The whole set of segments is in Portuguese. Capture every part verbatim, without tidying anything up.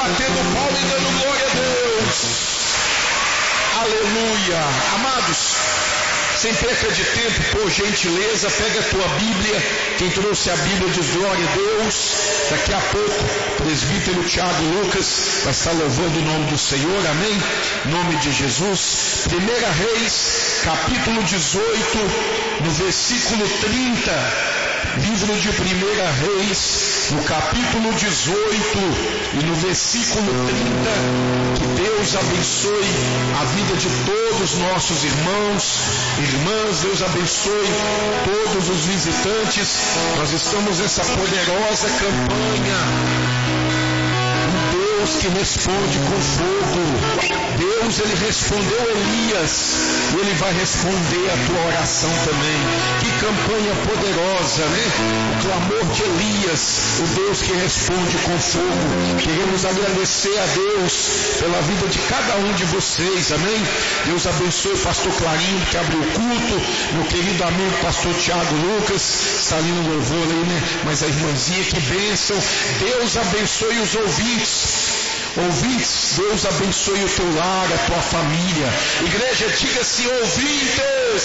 batendo palma e dando glória a Deus. Aleluia. Amados, sem perca de tempo, por gentileza, pega a tua Bíblia. Quem trouxe a Bíblia diz glória a Deus. Daqui a pouco, o presbítero Tiago Lucas vai estar louvando o nome do Senhor, amém? Em nome de Jesus. Primeira Reis, capítulo dezoito, no versículo trinta. Livro de Primeira Reis, no capítulo dezoito e no versículo trinta. Que Deus abençoe a vida de todos os nossos irmãos, irmãs. Deus abençoe todos os visitantes. Nós estamos nessa poderosa campanha. Deus que responde com fogo. Deus, Ele respondeu Elias, e Ele vai responder a tua oração também. Que campanha poderosa, né? O clamor de Elias, o Deus que responde com fogo. Queremos agradecer a Deus pela vida de cada um de vocês, amém? Deus abençoe o pastor Clarinho, que abriu o culto, meu querido amigo pastor Tiago Lucas, está ali no louvor aí, né? Mas a irmãzinha, que bênção. Deus abençoe os ouvintes. Ouvintes, Deus abençoe o teu lar, a tua família. Igreja, diga-se: ouvintes,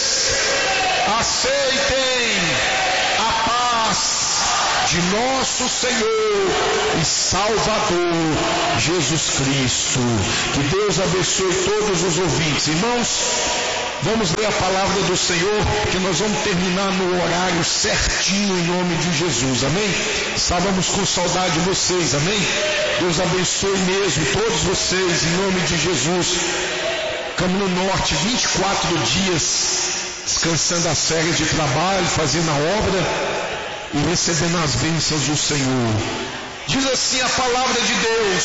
aceitem a paz de nosso Senhor e Salvador Jesus Cristo. Que Deus abençoe todos os ouvintes. Irmãos, vamos ler a palavra do Senhor, porque nós vamos terminar no horário certinho, em nome de Jesus, amém? Estávamos com saudade de vocês, amém? Deus abençoe mesmo todos vocês, em nome de Jesus. Ficamos no norte vinte e quatro dias, descansando as férias de trabalho, fazendo a obra e recebendo as bênçãos do Senhor. Diz assim a palavra de Deus,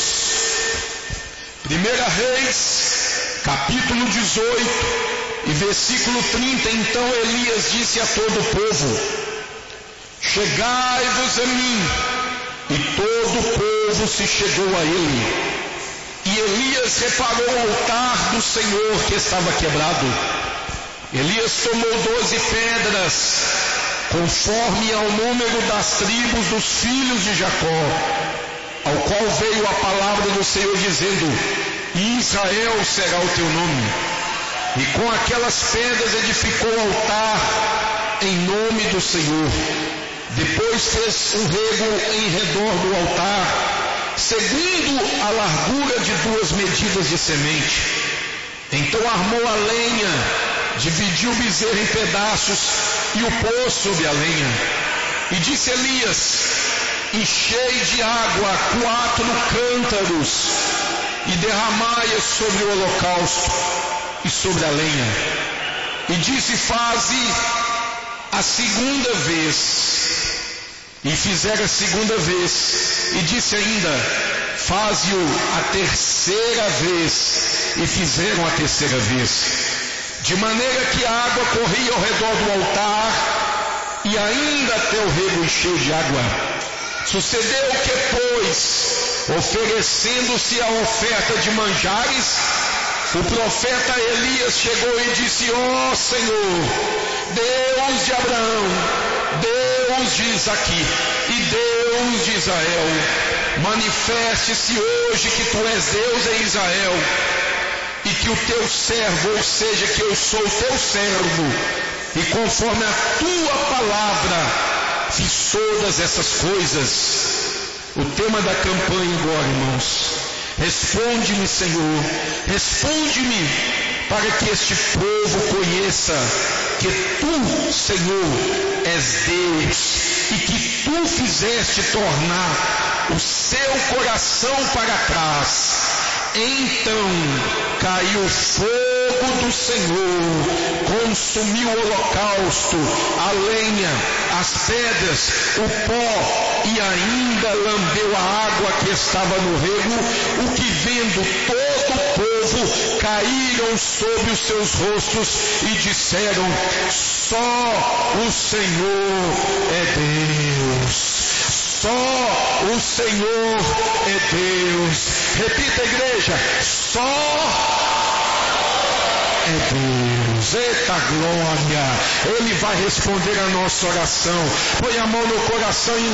Primeira Reis, capítulo dezoito e versículo trinta. Então Elias disse a todo o povo: chegai-vos a mim. E todo o povo se chegou a ele. E Elias reparou o altar do Senhor que estava quebrado. Elias tomou doze pedras, conforme ao número das tribos dos filhos de Jacó, ao qual veio a palavra do Senhor dizendo: Israel será o teu nome. E com aquelas pedras edificou o altar em nome do Senhor. Depois fez um rego em redor do altar, segundo a largura de duas medidas de semente. Então armou a lenha, dividiu o bezerro em pedaços e o pôs sobre a lenha. E disse Elias: enchei de água quatro cântaros e derramai-a sobre o holocausto e sobre a lenha. E disse: faze a segunda vez. E fizeram a segunda vez. E disse ainda: faze-o a terceira vez. E fizeram a terceira vez. De maneira que a água corria ao redor do altar, e ainda até o rego encheu de água. Sucedeu que, pois, oferecendo-se a oferta de manjares, o profeta Elias chegou e disse: ó oh, Senhor, Deus de Abraão, Deus de Isaque e Deus de Israel, manifeste-se hoje que tu és Deus em Israel, e que o teu servo, ou seja, que eu sou o teu servo, e conforme a tua palavra fiz todas essas coisas. O tema da campanha agora, irmãos: responde-me, Senhor, responde-me, para que este povo conheça que tu, Senhor, és Deus, e que tu fizeste tornar o seu coração para trás. Então caiu o fogo do Senhor, consumiu o holocausto, a lenha, as pedras, o pó, e ainda lambeu a água que estava no rego, o que vendo todo o povo caíram sobre os seus rostos e disseram: só o Senhor é Deus. Só o Senhor é Deus. Repita, igreja: só é Deus. Eita glória! Ele vai responder a nossa oração. Põe a mão no coração e